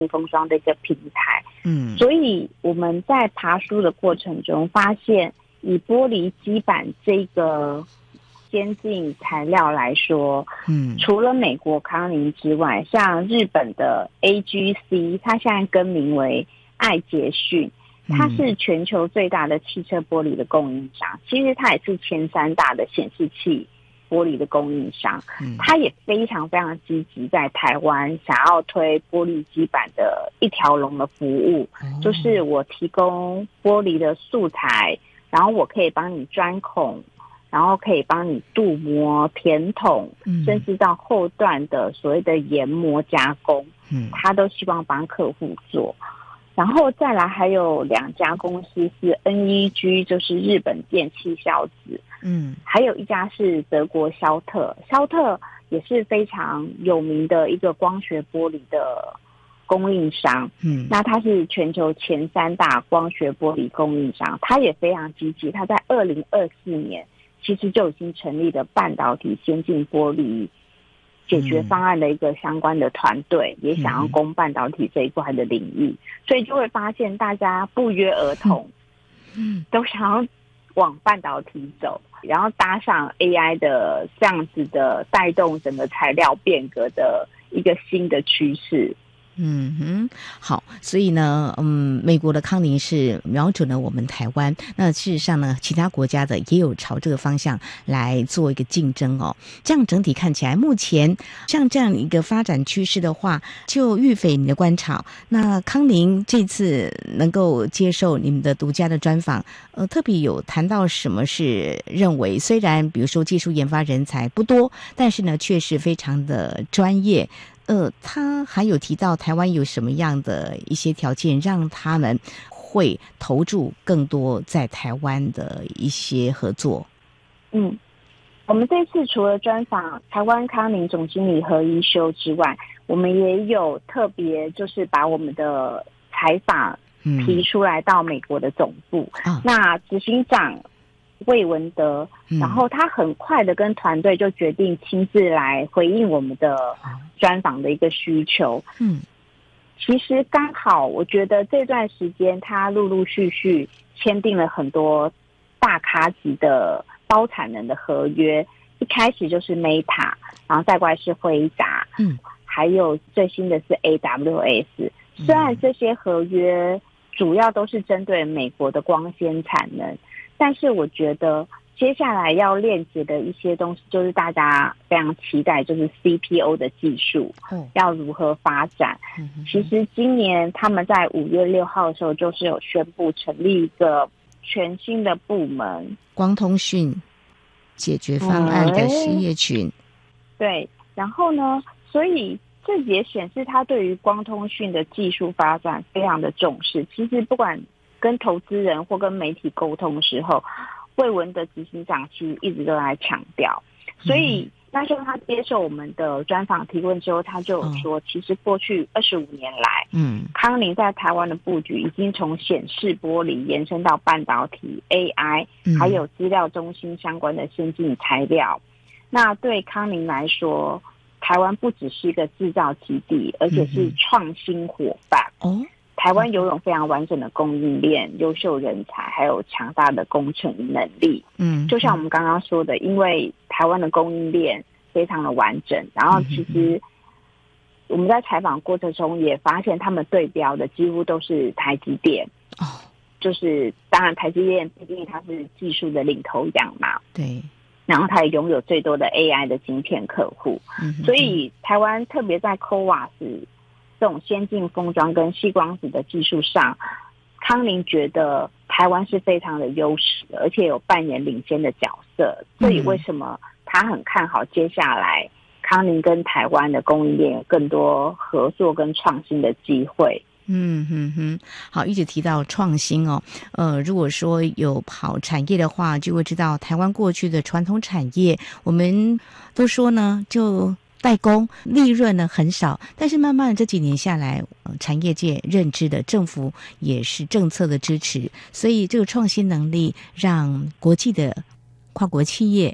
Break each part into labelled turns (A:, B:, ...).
A: 封装的一个平台。所以我们在爬梳的过程中发现，以玻璃基板这个先进材料来说，除了美国康宁之外，像日本的 AGC， 它现在更名为爱捷讯，它是全球最大的汽车玻璃的供应商，其实它也是前3大的显示器玻璃的供应商，它也非常非常积极在台湾想要推玻璃基板的一条龙的服务，就是我提供玻璃的素材，然后我可以帮你钻孔，然后可以帮你镀膜、填筒，甚至到后段的所谓的研磨加工，他都希望帮客户做。然后再来还有2家公司是 NEG， 就是日本电气孝子，还有一家是德国肖特，肖特也是非常有名的一个光学玻璃的供应商，那它是全球前3大光学玻璃供应商，它也非常积极，它在2024年其实就已经成立了半导体先进玻璃解决方案的一个相关的团队，也想要攻半导体这一块的领域，所以就会发现大家不约而同，都想要往半导体走，然后搭上 AI 的这样子的带动整个材料变革的一个新的趋势。
B: 好，所以呢，美国的康宁是瞄准了我们台湾，那事实上呢，其他国家的也有朝这个方向来做一个竞争哦。这样整体看起来，目前像这样一个发展趋势的话，就玉斐你的观察，那康宁这次能够接受你们的独家的专访，特别有谈到什么是认为虽然比如说技术研发人才不多，但是呢，确实非常的专业。他还有提到台湾有什么样的一些条件让他们会投注更多在台湾的一些合作。
A: 我们这次除了专访台湾康宁总经理何一修之外，我们也有特别就是把我们的采访提出来到美国的总部，那执行长魏文德，然后他很快的跟团队就决定亲自来回应我们的专访的一个需求。其实刚好我觉得这段时间他陆陆续续签订了很多大咖级的高产能的合约，一开始就是 Meta， 然后再过来是辉达，还有最新的是 AWS。 虽然这些合约主要都是针对美国的光纤产能，但是我觉得接下来要链接的一些东西，就是大家非常期待，就是 CPO 的技术要如何发展。其实今年他们在5月6号的时候，就是有宣布成立一个全新的部门——
B: 光通讯解决方案的事业群。
A: 对，然后呢，所以这也显示他对于光通讯的技术发展非常的重视。其实不管跟投资人或跟媒体沟通的时候，魏文的执行长其实一直都在强调。所以那时候他接受我们的专访提问之后，他就有说，其实过去25年来，康宁在台湾的布局已经从显示玻璃延伸到半导体、AI，还有资料中心相关的先进材料。那对康宁来说，台湾不只是一个制造基地，而且是创新伙伴。台湾拥有非常完整的供应链、优秀人才，还有强大的工程能力。就像我们刚刚说的，因为台湾的供应链非常的完整，然后其实我们在采访过程中也发现，他们对标的几乎都是台积电。就是当然台积电毕竟它是技术的领头羊嘛，
B: 对，
A: 然后它也拥有最多的 AI 的晶片客户，所以台湾特别在 CoWoS 这种先进封装跟矽光子的技术上，康宁觉得台湾是非常的优势，而且有扮演领先的角色。所以为什么他很看好接下来康宁跟台湾的供应链有更多合作跟创新的机会？
B: 好，一直提到创新哦。如果说有跑产业的话，就会知道台湾过去的传统产业，我们都说呢，就代工利润呢很少，但是慢慢的这几年下来，产业界认知的政府也是政策的支持，所以这个创新能力让国际的跨国企业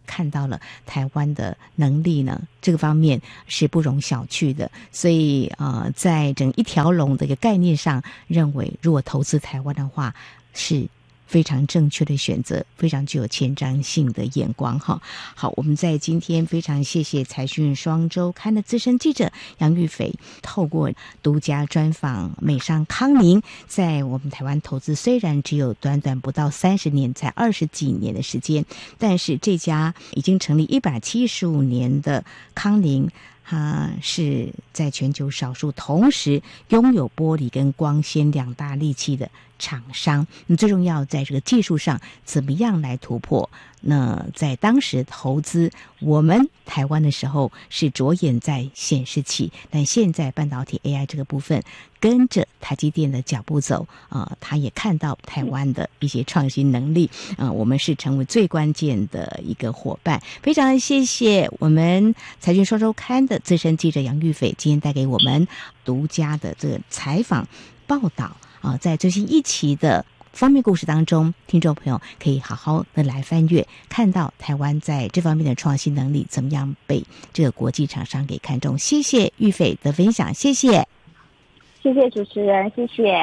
B: 看到了台湾的能力呢，这个方面是不容小觑的。所以在整一条龙的一个概念上，认为如果投资台湾的话，是非常正确的选择，非常具有前瞻性的眼光哈。好，我们在今天非常谢谢财讯双周刊的资深记者杨玉斐，透过独家专访美商康宁，在我们台湾投资虽然只有短短不到30年，才20几年的时间，但是这家已经成立175年的康宁，它是在全球少数同时拥有玻璃跟光纤2大利器的厂商。最重要在这个技术上怎么样来突破，那在当时投资我们台湾的时候是着眼在显示器，但现在半导体 AI 这个部分跟着台积电的脚步走，他也看到台湾的一些创新能力，我们是成为最关键的一个伙伴。非常谢谢我们财讯双周刊的资深记者杨玉斐今天带给我们独家的这个采访报道在最新一期的封面故事当中，听众朋友可以好好的来翻阅，看到台湾在这方面的创新能力怎么样被这个国际厂商给看中。谢谢玉斐的分享，谢谢。
A: 谢谢主持人，谢谢。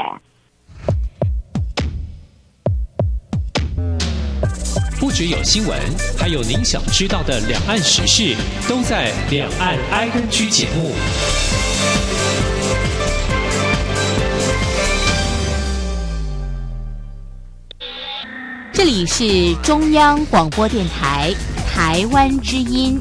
C: 不只有新闻，还有您想知道的两岸时事，都在《两岸 ING》节目。
D: 这里是中央广播电台台湾之音。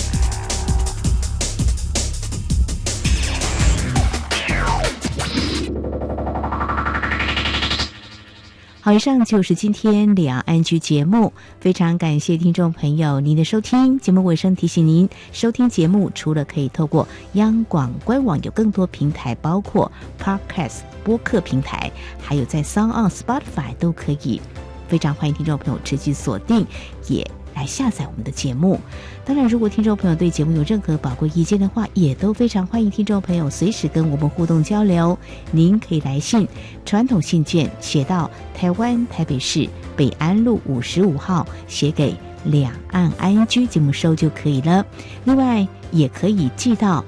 B: 好，以上就是今天两岸居节目，非常感谢听众朋友您的收听。节目尾声提醒您，收听节目除了可以透过央广官网，有更多平台，包括 Podcast 播客平台，还有在 SoundOn、Spotify 都可以。非常欢迎听众朋友持续锁定，也来下载我们的节目。当然，如果听众朋友对节目有任何宝贵意见的话，也都非常欢迎听众朋友随时跟我们互动交流。您可以来信，传统信件写到台湾台北市北安路55号，写给两岸 ING 节目收就可以了。另外，也可以寄到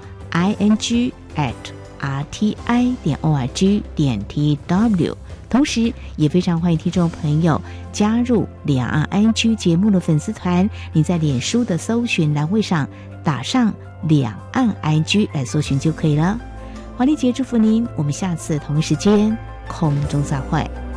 B: ing@rti.org.tw。同时也非常欢迎听众朋友加入两岸 ING 节目的粉丝团，你在脸书的搜寻栏位上打上两岸 ING 来搜寻就可以了。华丽姐祝福您，我们下次同一时间空中再会。